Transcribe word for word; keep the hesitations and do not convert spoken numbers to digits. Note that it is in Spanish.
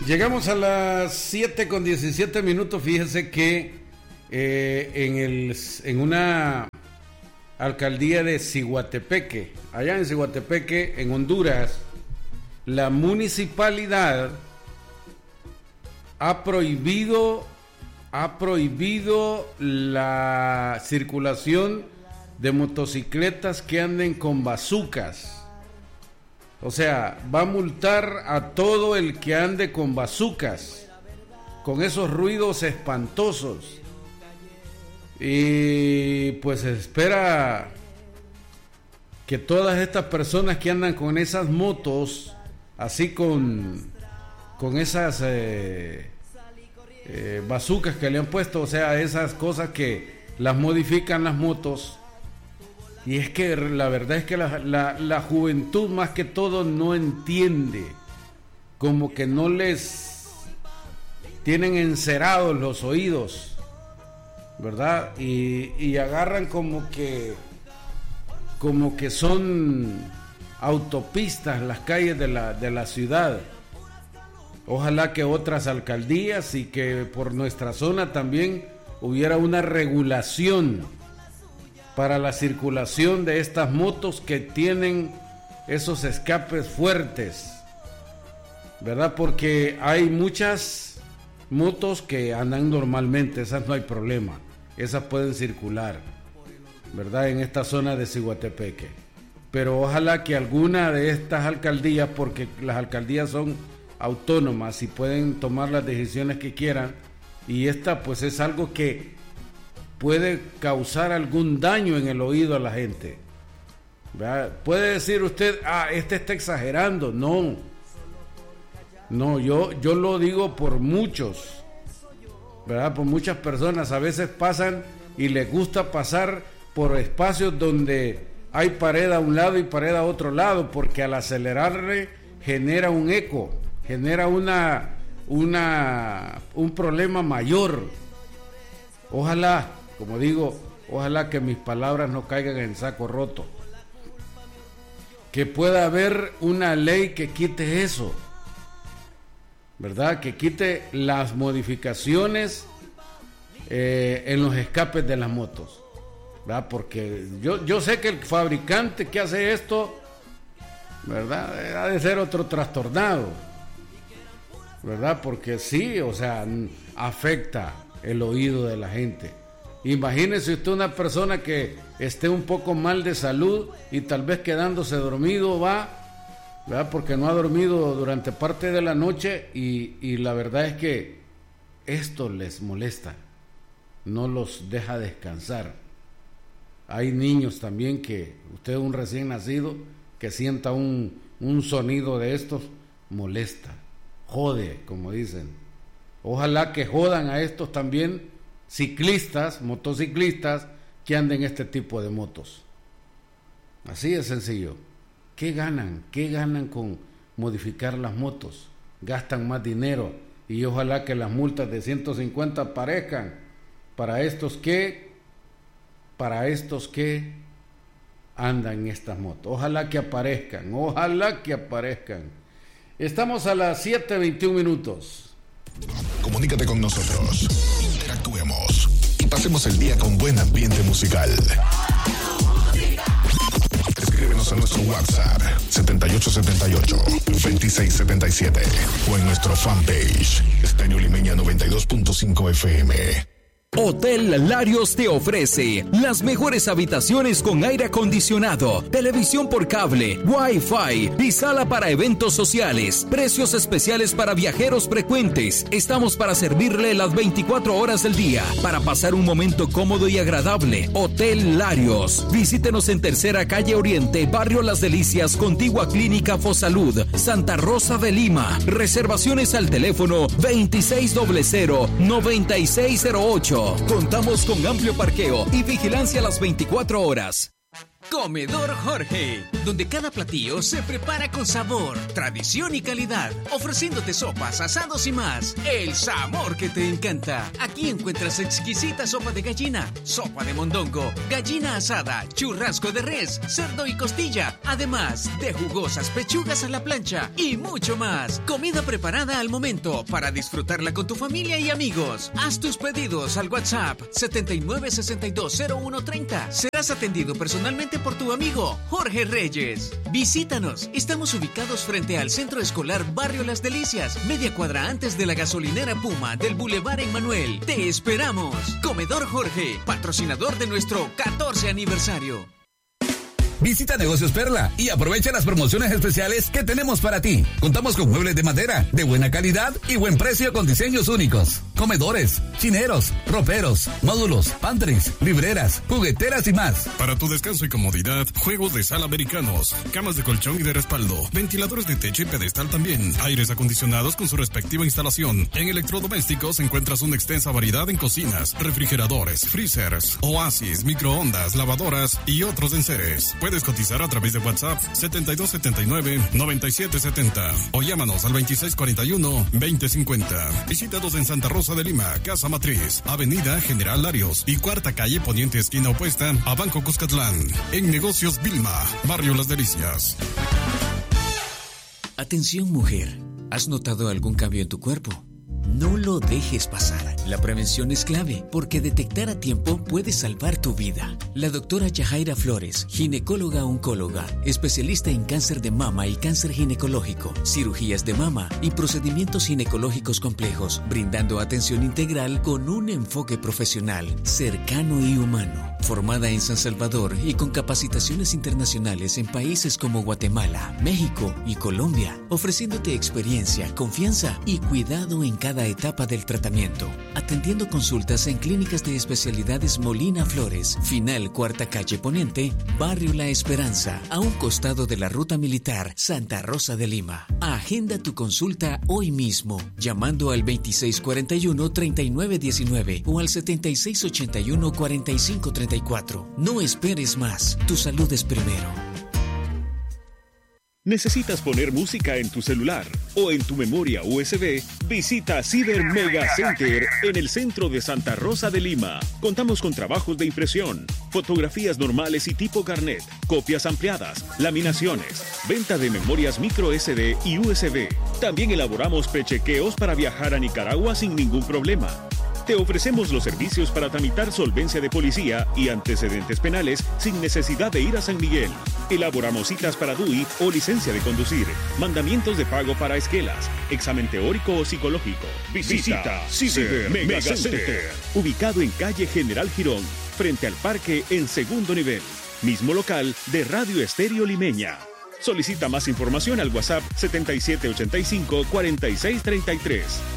Llegamos a las siete con diecisiete minutos. Fíjese que eh, en, el, en una alcaldía de Ciguatepeque, allá en Ciguatepeque, en Honduras, la municipalidad ha prohibido, ha prohibido la circulación de motocicletas que anden con bazucas. O sea, va a multar a todo el que ande con bazucas, con esos ruidos espantosos. Y pues se espera que todas estas personas que andan con esas motos, así con, con esas eh, eh, bazucas que le han puesto, o sea, esas cosas que las modifican las motos. Y es que la verdad es que la, la, la juventud más que todo no entiende, como que no les tienen encerados los oídos, ¿verdad? Y, y agarran como que, como que son autopistas las calles de la, de la ciudad. Ojalá que otras alcaldías y que por nuestra zona también hubiera una regulación para la circulación de estas motos que tienen esos escapes fuertes, ¿verdad? Porque hay muchas motos que andan normalmente, esas no hay problema, esas pueden circular, ¿verdad? En esta zona de Ciguatepeque. Pero ojalá que alguna de estas alcaldías, porque las alcaldías son autónomas y pueden tomar las decisiones que quieran, y esta pues es algo que puede causar algún daño en el oído a la gente, ¿verdad? Puede decir usted, ah, este está exagerando. No, no, yo, yo lo digo por muchos, ¿verdad? Por muchas personas. A veces pasan y les gusta pasar por espacios donde hay pared a un lado y pared a otro lado, porque al acelerarle genera un eco, genera una, una, un problema mayor. Ojalá, como digo, ojalá que mis palabras no caigan en saco roto. Que pueda haber una ley que quite eso, ¿verdad? Que quite las modificaciones eh, en los escapes de las motos, ¿verdad? Porque yo, yo sé que el fabricante que hace esto, ¿verdad? Ha de ser otro trastornado, ¿verdad? Porque sí, o sea, afecta el oído de la gente. Imagínese usted una persona que esté un poco mal de salud y tal vez quedándose dormido va, ¿verdad? Porque no ha dormido durante parte de la noche y, y la verdad es que esto les molesta, no los deja descansar. Hay niños también que, usted un recién nacido, que sienta un, un sonido de estos, molesta, jode, como dicen. Ojalá que jodan a estos también ciclistas, motociclistas que anden este tipo de motos. Así de sencillo. ¿Qué ganan? ¿Qué ganan con modificar las motos? Gastan más dinero y ojalá que las multas de ciento cincuenta aparezcan para estos que para estos que andan en estas motos. Ojalá que aparezcan, ojalá que aparezcan. Estamos a las siete veintiún minutos. Comunícate con nosotros, interactuemos y pasemos el día con buen ambiente musical. Escríbenos a nuestro WhatsApp setenta y ocho setenta y ocho, veintiséis setenta y siete o en nuestro fanpage Estéreo Limeña noventa y dos punto cinco F M. Hotel Larios te ofrece las mejores habitaciones con aire acondicionado, televisión por cable, Wi-Fi y sala para eventos sociales. Precios especiales para viajeros frecuentes. Estamos para servirle las veinticuatro horas del día para pasar un momento cómodo y agradable. Hotel Larios. Visítenos en Tercera Calle Oriente, Barrio Las Delicias, contigua Clínica Fosalud, Santa Rosa de Lima. Reservaciones al teléfono veintiséis cero cero, noventa y seis cero ocho. Contamos con amplio parqueo y vigilancia a las veinticuatro horas. Comedor Jorge, donde cada platillo se prepara con sabor, tradición y calidad, ofreciéndote sopas, asados y más. El sabor que te encanta. Aquí encuentras exquisita sopa de gallina, sopa de mondongo, gallina asada, churrasco de res, cerdo y costilla, además de jugosas pechugas a la plancha y mucho más. Comida preparada al momento para disfrutarla con tu familia y amigos. Haz tus pedidos al WhatsApp setenta y nueve sesenta y dos cero uno treinta. Serás atendido personalmente por tu amigo Jorge Reyes. Visítanos. Estamos ubicados frente al Centro Escolar Barrio Las Delicias, media cuadra antes de la gasolinera Puma del Boulevard Emmanuel. Te esperamos. Comedor Jorge, patrocinador de nuestro catorce aniversario. Visita Negocios Perla y aprovecha las promociones especiales que tenemos para ti. Contamos con muebles de madera de buena calidad y buen precio con diseños únicos. Comedores, chineros, roperos, módulos, pantries, libreras, jugueteras y más. Para tu descanso y comodidad, juegos de sala americanos, camas de colchón y de respaldo, ventiladores de techo y pedestal también, aires acondicionados con su respectiva instalación. En electrodomésticos encuentras una extensa variedad en cocinas, refrigeradores, freezers, oasis, microondas, lavadoras y otros enseres. Puedes cotizar a través de WhatsApp setenta y dos setenta y nueve noventa y siete setenta o llámanos al veintiséis cuarenta y uno veinte cincuenta. Visítanos en Santa Rosa de Lima, Casa Matriz, Avenida General Larios y Cuarta Calle Poniente esquina opuesta a Banco Cuscatlán. En Negocios Vilma, Barrio Las Delicias. Atención mujer, ¿has notado algún cambio en tu cuerpo? No lo dejes pasar. La prevención es clave porque detectar a tiempo puede salvar tu vida. La doctora Yajaira Flores, ginecóloga oncóloga, especialista en cáncer de mama y cáncer ginecológico, cirugías de mama y procedimientos ginecológicos complejos, brindando atención integral con un enfoque profesional, cercano y humano. Formada en San Salvador y con capacitaciones internacionales en países como Guatemala, México y Colombia, ofreciéndote experiencia, confianza y cuidado en cada etapa del tratamiento. Atendiendo consultas en clínicas de especialidades Molina Flores, Final Cuarta Calle Poniente, Barrio La Esperanza, a un costado de la Ruta Militar, Santa Rosa de Lima. Agenda tu consulta hoy mismo, llamando al veintiséis cuarenta y uno treinta y nueve diecinueve o al setenta y seis ochenta y uno cuarenta y cinco treinta y cuatro. No esperes más, tu salud es primero. ¿Necesitas poner música en tu celular o en tu memoria U S B? Visita Ciber Mega Center en el centro de Santa Rosa de Lima. Contamos con trabajos de impresión, fotografías normales y tipo carnet, copias ampliadas, laminaciones, venta de memorias micro S D y U S B. También elaboramos prechequeos para viajar a Nicaragua sin ningún problema. Te ofrecemos los servicios para tramitar solvencia de policía y antecedentes penales sin necesidad de ir a San Miguel. Elaboramos citas para D U I o licencia de conducir, mandamientos de pago para esquelas, examen teórico o psicológico. Visita Ciber Mega Center, ubicado en calle General Girón, frente al parque en segundo nivel. Mismo local de Radio Estéreo Limeña. Solicita más información al WhatsApp setenta y siete ochenta y cinco cuarenta y seis treinta y tres.